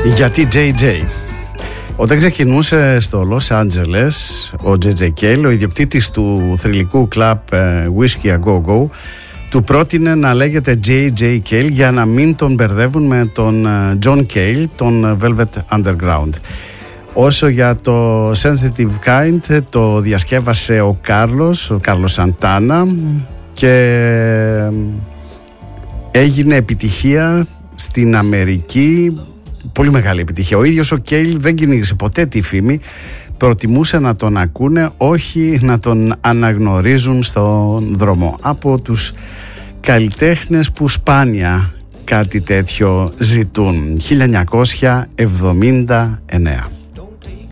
Γιατί JJ? Όταν ξεκινούσε στο Λος Άντζελες, ο JJ Cale, ο ιδιοκτήτης του θρυλικού κλαμπ Whiskey A Go Go, του πρότεινε να λέγεται JJ Cale για να μην τον μπερδεύουν με τον John Cale, τον Velvet Underground. Όσο για το Sensitive Kind, το διασκεύασε ο Κάρλος Σαντάνα και έγινε επιτυχία στην Αμερική, πολύ μεγάλη επιτυχία. Ο ίδιος ο Cale δεν κυνήγησε ποτέ τη φήμη, προτιμούσε να τον ακούνε, όχι να τον αναγνωρίζουν στον δρόμο. Από τους καλλιτέχνες που σπάνια κάτι τέτοιο ζητούν. 1979.